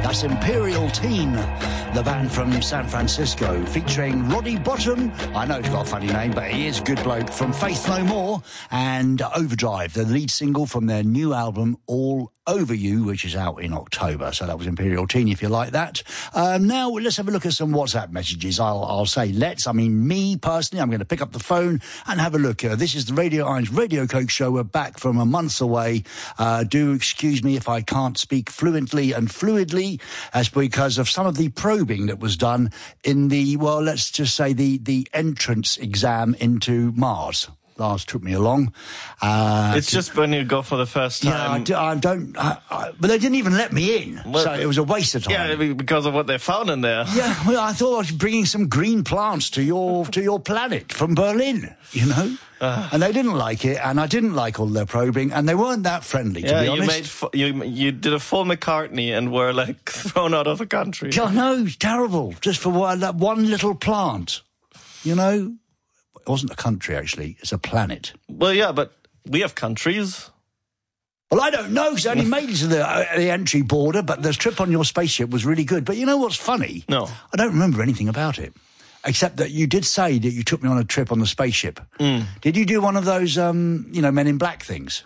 That's Imperial Teen, the band from San Francisco, featuring Roddy Bottum. I know he's got a funny name, but he is a good bloke, from Faith No More, and Overdrive, the lead single from their new album, All Over You, which is out in October. So that was Imperial Teen, if you like that. Now, let's have a look at some WhatsApp messages. I'll say let's. I mean, me, personally, I'm going to pick up the phone and have a look. This is the Radio Irons Radio Coke Show. We're back from a month away. Do excuse me if I can't speak fluently and fluidly, as because of some of the probing that was done in the, well, let's just say the entrance exam into Mars. Lars took me along. It's just when you go for the first time. Yeah, I don't. But they didn't even let me in, well, so it was a waste of time. Yeah, because of what they found in there. Yeah, well, I thought I was bringing some green plants to your planet from Berlin, you know. And they didn't like it, and I didn't like all their probing, and they weren't that friendly, to be honest. You did a full McCartney and were, like, thrown out of the country. I know, terrible, just for that one little plant, you know. It wasn't a country, actually. It's a planet. Well, yeah, but we have countries. Well, I don't know, because I only made it to the entry border, but the trip on your spaceship was really good. But you know what's funny? No. I don't remember anything about it, except that you did say that you took me on a trip on the spaceship. Did you do one of those, Men in Black things?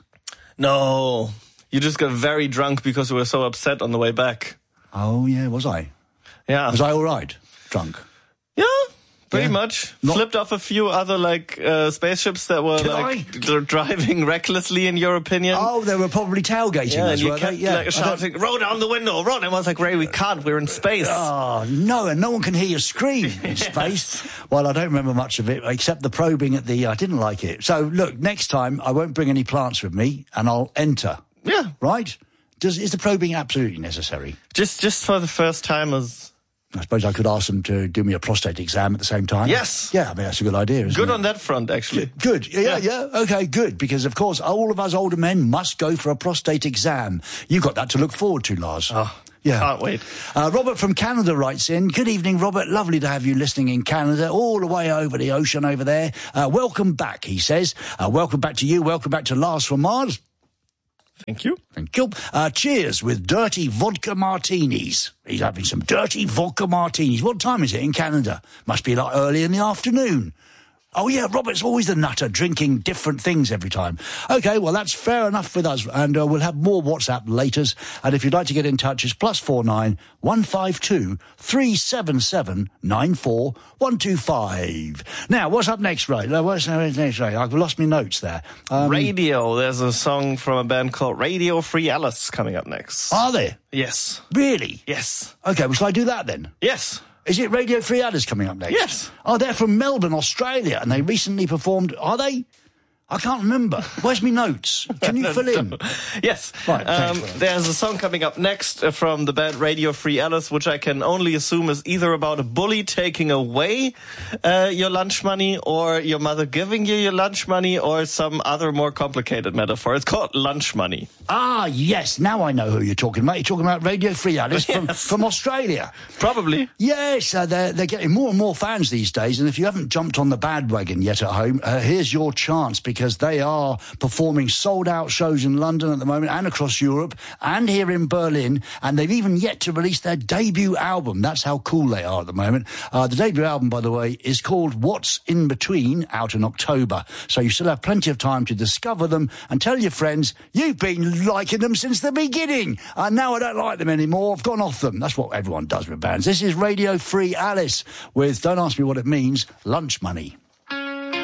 No. You just got very drunk because you were so upset on the way back. Oh, yeah, was I? Yeah. Was I all right? Drunk? Yeah. Pretty much. Flipped off a few other, spaceships that were, driving recklessly, in your opinion. Oh, they were probably tailgating us, were they? Yeah, shouting, roll down the window, run. And I was like, Ray, we can't, we're in space. Oh, no, and no one can hear you scream in space. Well, I don't remember much of it, except the probing at I didn't like it. So, look, next time, I won't bring any plants with me, and I'll enter. Yeah. Right? Is the probing absolutely necessary? Just for the first timers. I suppose I could ask them to do me a prostate exam at the same time. Yes. Yeah, I mean, that's a good idea, isn't it? Good on that front, actually. Good. Yeah. Okay, good. Because, of course, all of us older men must go for a prostate exam. You've got that to look forward to, Lars. Oh, yeah. Can't wait. Robert from Canada writes in, good evening, Robert. Lovely to have you listening in Canada, all the way over the ocean over there. Welcome back, he says. Welcome back to you. Welcome back to Lars from Mars. Thank you. Thank you. Cheers with dirty vodka martinis. He's having some dirty vodka martinis. What time is it in Canada? Must be like early in the afternoon. Oh, yeah, Robert's always the nutter, drinking different things every time. OK, well, that's fair enough with us, and we'll have more WhatsApp laters. And if you'd like to get in touch, it's +49 152 377 94125. Now, what's up next, Ray? What's next, Ray? I've lost my notes there. Radio. There's a song from a band called Radio Free Alice coming up next. Are there? Yes. Really? Yes. OK, well, shall I do that then? Yes. Is it Radio Free Alice coming up next? Yes. Oh, they're from Melbourne, Australia, and they recently performed... Are they? I can't remember. Where's me notes? Can you fill in? Yes. Right, there's a song coming up next from the band Radio Free Alice, which I can only assume is either about a bully taking away your lunch money, or your mother giving you your lunch money, or some other more complicated metaphor. It's called Lunch Money. Ah, yes. Now I know who you're talking about. You're talking about Radio Free Alice from Australia. Probably. Yes, they're getting more and more fans these days, and if you haven't jumped on the bandwagon yet at home, here's your chance, because they are performing sold-out shows in London at the moment, and across Europe, and here in Berlin, and they've even yet to release their debut album. That's how cool they are at the moment. The debut album, by the way, is called What's in Between, out in October. So you still have plenty of time to discover them and tell your friends you've been liking them since the beginning. And now I don't like them anymore. I've gone off them. That's what everyone does with bands. This is Radio Free Alice with, don't ask me what it means, Lunch Money.